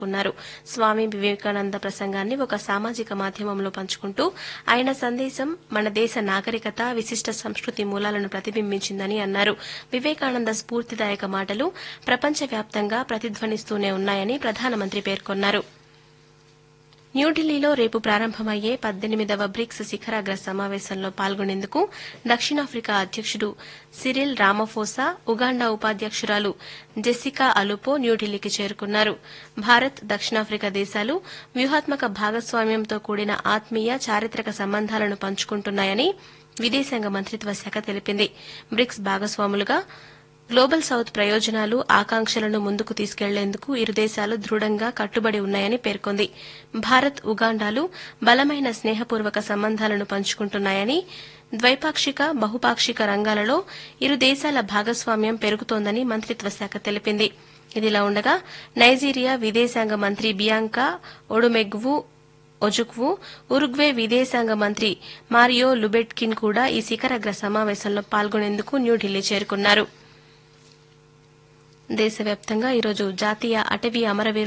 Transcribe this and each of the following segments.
ఉన్నారు. స్వామి వివేకానంద ప్రసంగాన్ని ఒక సామాజిక మాధ్యమంలో పంచుకుంటూ ఆయన సందేశం మన దేశ నాగరికత, విశిష్ట సంస్కృతి మూలాలను ప్రతిబింబించిందని అన్నారు. వివేకానంద స్ఫూర్తిదాయక మాటలు ప్రపంచవ్యాప్తంగా ప్రతిధ్వనిస్తూనే ఉన్నాయని ప్రధానమంత్రి పేర్కొన్నారు. న్యూఢిల్లీలో రేపు ప్రారంభమయ్యే 18వ బ్రిక్స్ శిఖరాగ్ర సమావేశంలో పాల్గొనేందుకు దక్షిణాఫ్రికా అధ్యకుడు సిరిల్ రామఫోసా, ఉగాండా ఉపాధ్యకురాలు జెసికా అలుపో న్యూఢిల్లీకి చేరుకున్నారు. భారత్, దక్షిణాఫ్రికా దేశాలు వ్యూహాత్మక భాగస్వామ్యంతో కూడిన ఆత్మీయ, చారిత్రక సంబంధాలను పంచుకుంటున్నాయని విదేశాంగ మంత్రిత్వ శాఖ తెలిపింది. బ్రిక్స్ భాగస్వాములుగా గ్లోబల్ సౌత్ ప్రయోజనాలు, ఆకాంక్షలను ముందుకు తీసుకెళ్లేందుకు ఇరు దేశాలు దృఢంగా కట్టుబడి ఉన్నాయని పేర్కొంది. భారత్, ఉగాండాలు బలమైన స్నేహపూర్వక సంబంధాలను పంచుకుంటున్నాయని, ద్వైపాక్షిక, బహుపాక్షిక రంగాలలో ఇరు దేశాల భాగస్వామ్యం పెరుగుతోందని మంత్రిత్వ శాఖ తెలిపింది. ఇదిలా ఉండగా నైజీరియా విదేశాంగ మంత్రి బియాంకా ఒడుమెగ్వు ఒజుక్వు, ఉరుగ్వే విదేశాంగ మంత్రి మారియో లుబెట్కిన్ కూడా ఈ శిఖరాగ్ర సమావేశంలో పాల్గొనేందుకు న్యూఢిల్లీ చేరుకున్నారు. దేశవ్యాప్తంగా ఈరోజు జాతీయ అటవీ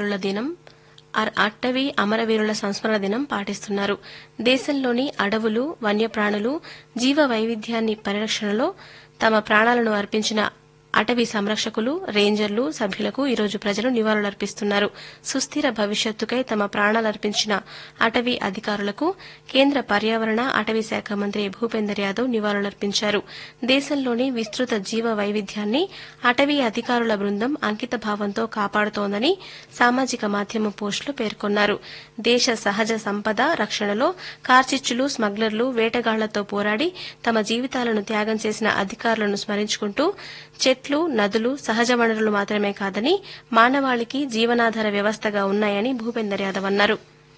అమరవీరుల సంస్మరణ దినం పాటిస్తున్నారు. దేశంలోని అడవులు, వన్యప్రాణులు, జీవ వైవిధ్యాన్ని పరిరక్షణలో తమ ప్రాణాలను అర్పించిన అటవీ సంరక్షకులు, రేంజర్లు, సభ్యులకు ఈరోజు ప్రజలు నివాళులర్పిస్తున్నారు. సుస్థిర భవిష్యత్తుకై తమ ప్రాణాలర్పించిన అటవీ అధికారులకు కేంద్ర పర్యావరణ, అటవీ శాఖ మంత్రి భూపేందర్ యాదవ్ నివాళులర్పించారు. దేశంలోని విస్తృత జీవ వైవిధ్యాన్ని అటవీ అధికారుల బృందం అంకితభావంతో కాపాడుతోందని సామాజిక మాధ్యమ పోస్టులు పేర్కొన్నారు. దేశ సహజ సంపద రక్షణలో కార్చిచ్చులు, స్మగ్లర్లు, వేటగాళ్లతో పోరాడి తమ జీవితాలను త్యాగం చేసిన అధికారులను స్మరించుకుంటూ చెట్లు, నదులు సహజ వనరులు మాత్రమే కాదని మానవాళికి జీవనాధార వ్యవస్థగా ఉన్నాయని భూపేందర్ యాదవ్ అన్నారు.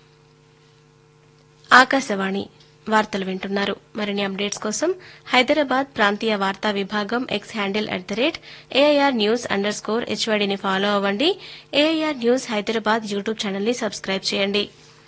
ఆకాశవాణి వార్తలు వింటున్నారు. మరిన్ని అప్డేట్స్ కోసం హైదరాబాద్ ప్రాంతీయ వార్తా విభాగం ఎక్స్ హ్యాండిల్ @AIR_News_HYDని ఫాలో అవ్వండి. AIR news Hyderabad YouTube channel ని సబ్స్క్రైబ్ చేయండి.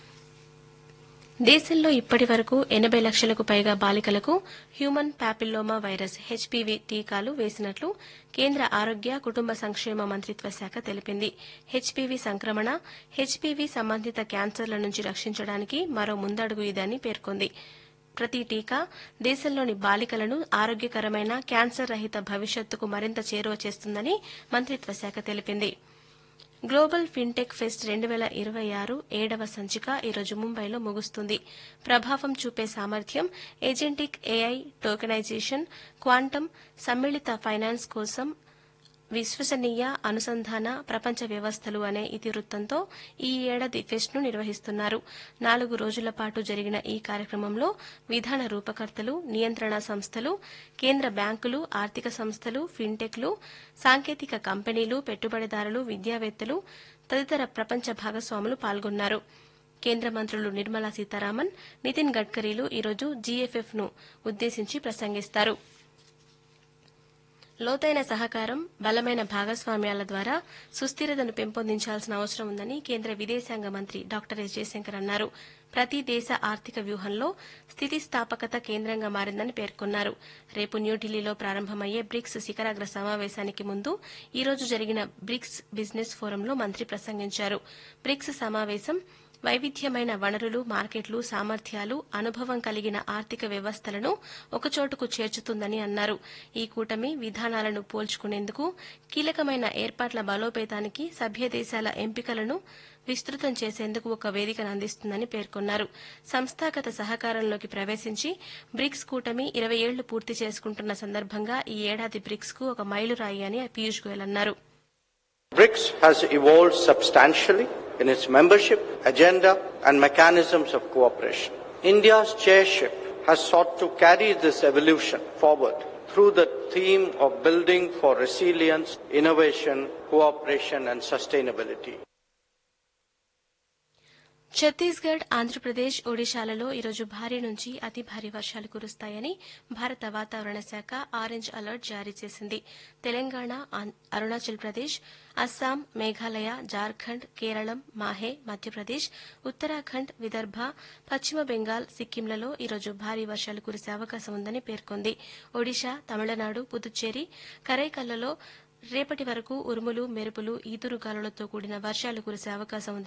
దేశంలో ఇప్పటి వరకు 80 లక్షలకు పైగా బాలికలకు హ్యూమన్ ప్యాపిల్లోమా వైరస్ హెచ్పీవీ టీకాలు వేసినట్లు కేంద్ర ఆరోగ్య, కుటుంబ సంక్షేమ మంత్రిత్వ శాఖ తెలిపింది. హెచ్పీవీ సంక్రమణ, హెచ్పీవీ సంబంధిత క్యాన్సర్ల నుంచి రక్షించడానికి మరో ముందడుగు ఇదని పేర్కొంది. ప్రతి టీకా దేశంలోని బాలికలను ఆరోగ్యకరమైన, క్యాన్సర్ రహిత భవిష్యత్తుకు మరింత చేరువ చేస్తుందని మంత్రిత్వ శాఖ తెలిపింది. గ్లోబల్ ఫిన్టెక్ ఫెస్ట్ 2026 7వ సంచిక ఈరోజు ముంబైలో ముగుస్తుంది. ప్రభావం చూపే సామర్థ్యం, ఏజెంటిక్ ఏఐ, టోకెనైజేషన్, క్వాంటం, సమ్మిళిత ఫైనాన్స్ కోసం విశ్వసనీయ అనుసంధాన ప్రపంచ వ్యవస్థలు అనే ఇతివృత్తంతో ఈ ఏడాది ఫెస్ట్ను నిర్వహిస్తున్నారు. 4 రోజుల పాటు జరిగిన ఈ కార్యక్రమంలో విధాన రూపకర్తలు, నియంత్రణ సంస్థలు, కేంద్ర బ్యాంకులు, ఆర్థిక సంస్థలు, ఫిన్టెక్లు, సాంకేతిక కంపెనీలు, పెట్టుబడిదారులు, విద్యావేత్తలు తదితర ప్రపంచ భాగస్వాములు పాల్గొన్నారు. కేంద్ర మంత్రులు నిర్మలా సీతారామన్, నితిన్ గడ్కరీలు ఈరోజు జీఎఫ్ఎఫ్ను ఉద్దేశించి ప్రసంగిస్తారు. లోతైన సహకారం, బలమైన భాగస్వామ్యాల ద్వారా సుస్థిరతను పెంపొందించాల్సిన అవసరం ఉందని కేంద్ర విదేశాంగ మంత్రి డాక్టర్ ఎస్ జయశంకర్ అన్నారు. ప్రతి దేశ ఆర్థిక వ్యూహంలో స్థితిస్థాపకత కేంద్రంగా మారిందని పేర్కొన్నారు. రేపు న్యూఢిల్లీలో ప్రారంభమయ్యే బ్రిక్స్ శిఖరాగ్ర సమావేశానికి ముందు ఈ రోజు జరిగిన బ్రిక్స్ బిజినెస్ ఫోరంలో మంత్రి ప్రసంగించారు. బ్రిక్స్ సమావేశం వైవిధ్యమైన వనరులు, మార్కెట్లు, సామర్థ్యాలు, అనుభవం కలిగిన ఆర్థిక వ్యవస్థలను ఒకచోటుకు చేర్చుతుందని అన్నారు. ఈ కూటమి విధానాలను పోల్చుకునేందుకు, కీలకమైన ఏర్పాట్ల బలోపేతానికి, సభ్య దేశాల ఎంపికలను విస్తృతం చేసేందుకు ఒక వేదికను అందిస్తుందని పేర్కొన్నారు. సంస్థాగత సహకారంలోకి ప్రవేశించి బ్రిక్స్ కూటమి 20 ఏళ్లు పూర్తి చేసుకుంటున్న సందర్భంగా ఈ ఏడాది బ్రిక్స్ కు ఒక మైలురాయి అని పీయూష్ గోయల్ అన్నారు. BRICS has evolved substantially in its membership, agenda and mechanisms of cooperation. India's chairship has sought to carry this evolution forward through the theme of building for resilience, innovation, cooperation and sustainability. Chhattisgarh, Andhra Pradesh, ఒడిశాలలో ఈరోజు భారీ నుంచి అతి భారీ వర్షాలు కురుస్తాయని భారత వాతావరణ శాఖ ఆరెంజ్ అలర్ట్ జారీ చేసింది. తెలంగాణ, అరుణాచల్ ప్రదేశ్, అస్సాం, మేఘాలయ, జార్ఖండ్, కేరళం, మాహే, మధ్యప్రదేశ్, ఉత్తరాఖండ్, విదర్భ, పశ్చిమ బెంగాల్, సిక్కింలలో ఈరోజు భారీ వర్షాలు కురిసే అవకాశం ఉందని పేర్కొంది. ఒడిశా, తమిళనాడు, పుదుచ్చేరి, కరైకల్లలో రేపటి వరకు ఉరుములు మెరుపులు ఈదురుగాలులతో కూడిన వర్షాలు కురిసే అవకాశం ఉంది.